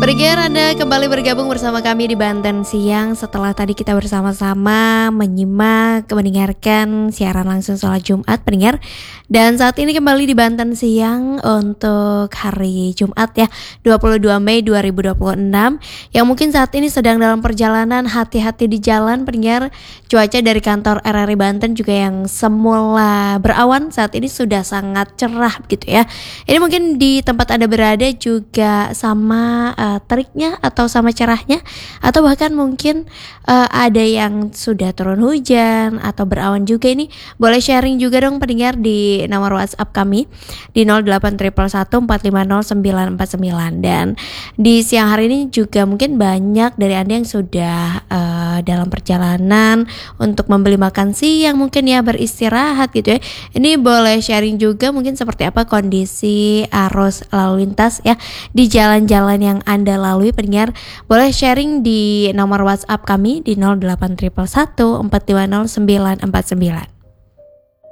Pendengar, Anda kembali bergabung bersama kami di Banten Siang. Setelah tadi kita bersama-sama mendengarkan siaran langsung sholat Jumat, pendengar. Dan saat ini kembali di Banten Siang untuk hari Jumat ya, 22 Mei 2026. Yang mungkin saat ini sedang dalam perjalanan, hati-hati di jalan, pendengar. Cuaca dari kantor RRI Banten juga yang semula berawan, saat ini sudah sangat cerah gitu ya. Ini mungkin di tempat Anda berada juga sama teriknya atau sama cerahnya, atau bahkan mungkin ada yang sudah turun hujan atau berawan juga. Ini boleh sharing juga dong pendengar di nomor WhatsApp kami di 0811145099. Dan di siang hari ini juga mungkin banyak dari Anda yang sudah dalam perjalanan untuk membeli makan siang, mungkin ya beristirahat gitu ya. Ini boleh sharing juga mungkin seperti apa kondisi arus lalu lintas ya di jalan-jalan yang Anda lalui, pendengar. Boleh sharing di nomor WhatsApp kami di 0811145099.